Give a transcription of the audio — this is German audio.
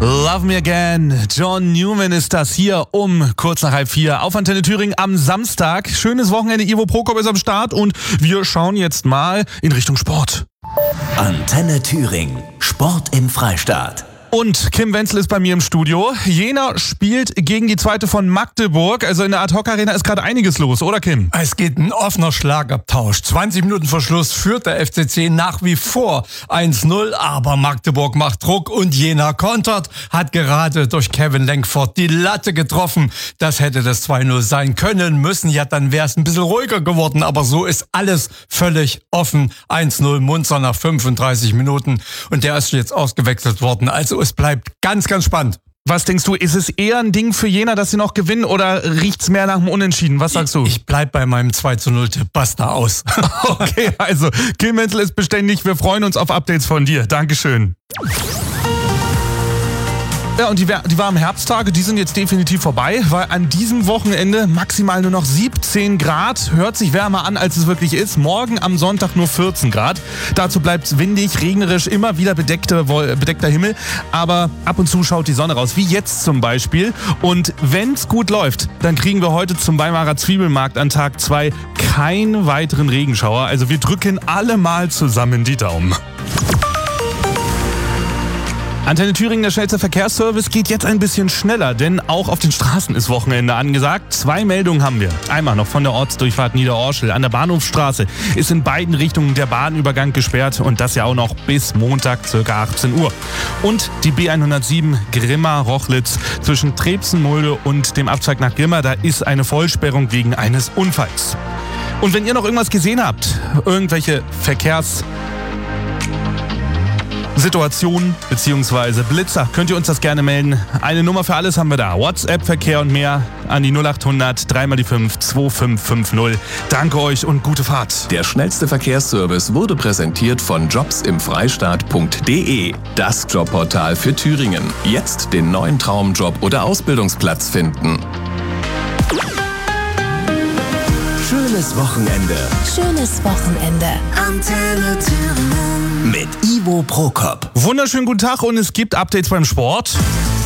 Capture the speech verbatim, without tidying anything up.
Love Me Again. John Newman ist das hier um kurz nach halb vier auf Antenne Thüringen am Samstag. Schönes Wochenende, Ivo Prokop ist am Start und wir schauen jetzt mal in Richtung Sport. Antenne Thüringen. Sport im Freistaat. Und Kim Wenzel ist bei mir im Studio. Jena spielt gegen die zweite von Magdeburg. Also in der Ad-Hoc-Arena ist gerade einiges los, oder Kim? Es geht ein offener Schlagabtausch. zwanzig Minuten vor Schluss führt der F C C nach wie vor eins null. Aber Magdeburg macht Druck und Jena kontert. Hat gerade durch Kevin Lenkford die Latte getroffen. Das hätte das zwei null sein können müssen. Ja, dann wäre es ein bisschen ruhiger geworden. Aber so ist alles völlig offen. eins null Munzer nach fünfunddreißig Minuten. Und der ist jetzt ausgewechselt worden. Also es bleibt ganz, ganz spannend. Was denkst du, ist es eher ein Ding für Jena, dass sie noch gewinnen oder riecht's mehr nach dem Unentschieden? Was sagst du? Ich, ich bleib bei meinem zwei zu null Tipp. Basta aus. Okay, also Kim Wenzel ist beständig. Wir freuen uns auf Updates von dir. Dankeschön. Ja, und die, die warmen Herbsttage, die sind jetzt definitiv vorbei, weil an diesem Wochenende maximal nur noch siebzehn Grad. Hört sich wärmer an, als es wirklich ist. Morgen am Sonntag nur vierzehn Grad. Dazu bleibt es windig, regnerisch, immer wieder bedeckte, bedeckter Himmel. Aber ab und zu schaut die Sonne raus, wie jetzt zum Beispiel. Und wenn es gut läuft, dann kriegen wir heute zum Weimarer Zwiebelmarkt an Tag zwei keinen weiteren Regenschauer. Also wir drücken alle mal zusammen die Daumen. Antenne Thüringen, der schnellste Verkehrsservice, geht jetzt ein bisschen schneller, denn auch auf den Straßen ist Wochenende angesagt. Zwei Meldungen haben wir. Einmal noch von der Ortsdurchfahrt Niederorschel. An der Bahnhofstraße ist in beiden Richtungen der Bahnübergang gesperrt und das ja auch noch bis Montag ca. achtzehn Uhr. Und die B hundertsieben Grimma-Rochlitz zwischen Trebsen-Mulde und dem Abzweig nach Grimma, da ist eine Vollsperrung wegen eines Unfalls. Und wenn ihr noch irgendwas gesehen habt, irgendwelche Verkehrs Situationen bzw. Blitzer, könnt ihr uns das gerne melden. Eine Nummer für alles haben wir da. WhatsApp, Verkehr und mehr an die null acht hundert drei mal die fünf zwei fünf fünf null. Danke euch und gute Fahrt. Der schnellste Verkehrsservice wurde präsentiert von jobs im freistaat punkt de. Das Jobportal für Thüringen. Jetzt den neuen Traumjob oder Ausbildungsplatz finden. Schönes Wochenende. Schönes Wochenende. Antenne Thüringen. Mit Ivo Prokop. Wunderschönen guten Tag und es gibt Updates beim Sport.